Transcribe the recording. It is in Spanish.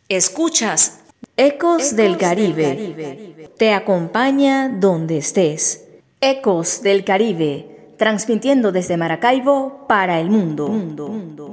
Escuchas Ecos del Caribe. Te acompaña donde estés. Ecos del Caribe, transmitiendo desde Maracaibo para el mundo.